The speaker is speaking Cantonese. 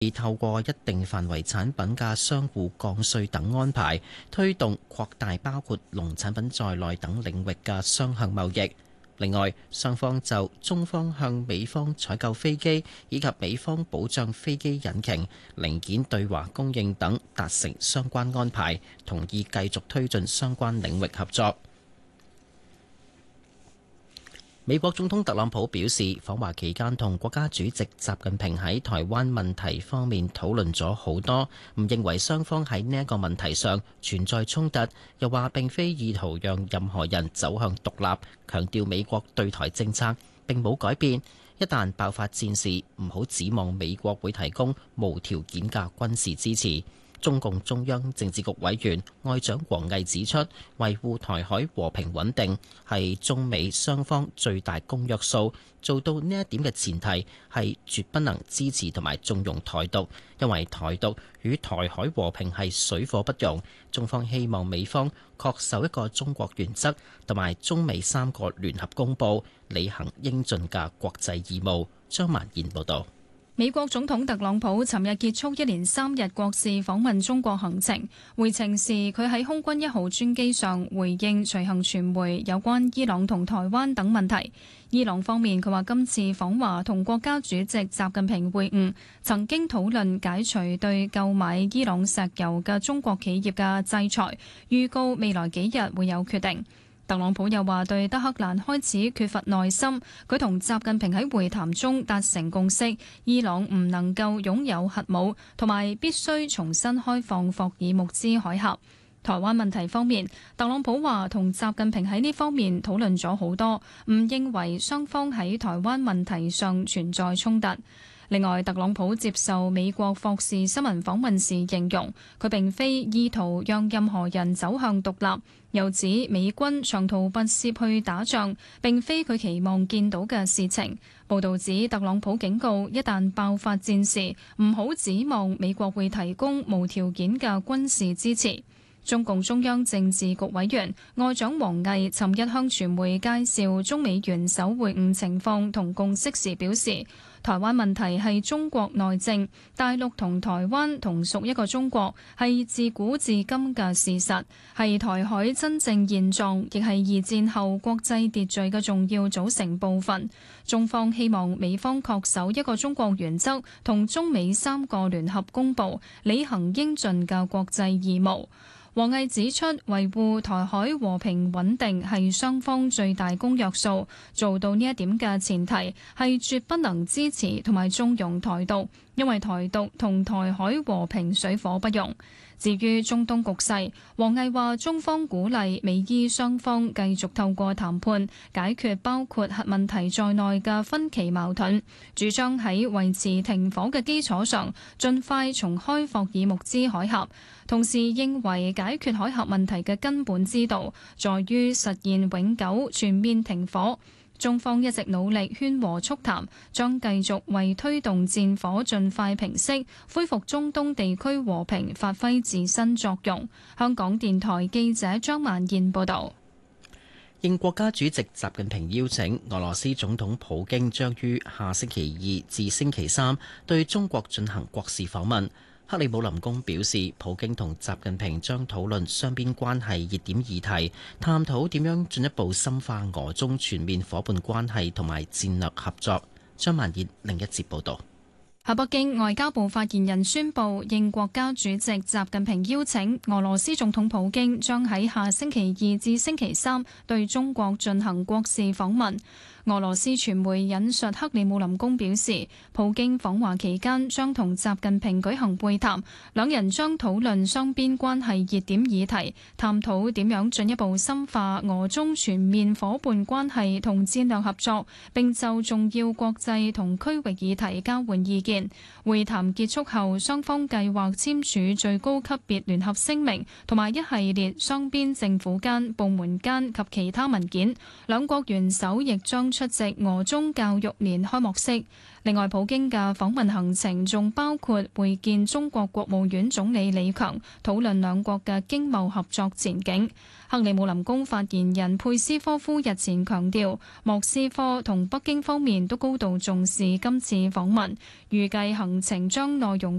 透過一定範圍產品嘅相互降稅等安排，推動擴大包括農產品在內等領域嘅雙向貿易。另外，雙方就中方向美方採購飛機以及美方保障飛機引擎零件對華供應等達成相關安排，同意繼續推進相關領域合作。美國總統特朗普表示，訪華期間同國家主席習近平喺台灣問題方面討論咗好多，唔認為雙方喺呢一個問題上存在衝突，又話並非意圖讓任何人走向獨立，強調美國對台政策並冇改變，一旦爆發戰事，唔好指望美國會提供無條件嘅軍事支持。中共中央政治局委員外長王毅指出，維護台海和平穩定係中美雙方最大公約數，做到呢一點嘅前提係絕不能支持同埋縱容台獨，因為台獨與台海和平係水火不容。中方希望美方恪守一個中國原則同埋中美3個聯合公報，履行應盡嘅國際義務。張曼燕報導。 美國總統特朗普尋日結束一連3日國事訪問中國行程，回程時佢喺空軍1號專機上回應隨行傳媒有關伊朗同台灣等問題。伊朗方面佢話今次訪華同國家主席習近平會晤，曾經討論解除對購買伊朗石油嘅中國企業嘅制裁，預告未來幾日會有決定。特朗普又話對德黑蘭開始缺乏耐心，佢同習近平喺會談中達成共識，伊朗唔能夠擁有核武，同埋必須重新開放霍爾木茲海峽。台灣問題方面，特朗普話同習近平喺呢方面討論咗好多，唔認為雙方喺台灣問題上存在衝突。另外，特朗普接受美國霍士新聞訪問時形容，佢並非意圖讓任何人走向獨立，又指美軍長途跋涉去打仗並非佢期望見到嘅事情。報導指特朗普警告，一旦爆發戰事，唔好指望美國會提供無條件嘅軍事支持。中共中央政治局委員外長王毅尋日向傳媒介紹中美元首會晤情況同共識時表示，台灣問題係中國內政，大陸同台灣同屬一個中國，係自古至今嘅事實，係台海真正現狀，亦係二戰後國際秩序嘅重要組成部分。中方希望美方恪守一個中國原則同中美3個聯合公報，履行應盡嘅國際義務。王毅指出，維護台海和平穩定係雙方最大公約數，做到呢一點嘅前提係絕不能支持同埋縱容台獨，因為台獨同台海和平水火不容。至於中東局勢，王毅話中方鼓勵美伊雙方繼續透過談判解決包括核問題在內嘅分歧矛盾，主張喺維持停火嘅基礎上，盡快重開霍爾木茲海峽。同時認為解決海峽問題嘅根本之道，在於實現永久全面停火。中方一直努力勸和促談，將繼續為推動戰火盡快平息、恢復中東地區和平發揮自身作用。香港電台記者張曼燕報導。 應國家主席習近平邀請，俄羅斯總統普京將於下星期2至星期3對中國進行國事訪問。克里姆林宮表示，普京同習近平將討論雙邊關係熱點議題，探討點樣進一步深化俄中全面夥伴關係同埋戰略合作。張曼燕另一節報導。 喺北京，外交部發言人宣布，應國家主席習近平邀請，俄羅斯總統普京將喺下星期2至星期3對中國進行國事訪問。俄羅斯傳媒引述克里姆林宮表示，普京訪華期間將同習近平舉行會談，兩人將討論雙邊關係熱點議題，探討點樣進一步深化俄中全面夥伴關係同戰略合作，並就重要國際同區域議題交換意見。會談結束後，雙方計劃簽署最高級別聯合聲明同埋一系列雙邊政府間、部門間及其他文件。兩國元首亦將將出席俄中教育年開幕式。另外，普京嘅訪問行程仲包括會見中國國務院總理李強，討論兩國嘅經貿合作前景。克里姆林宮發言人佩斯科夫日前強調，莫斯科同北京方面都高度重視今次訪問，預計行程將內容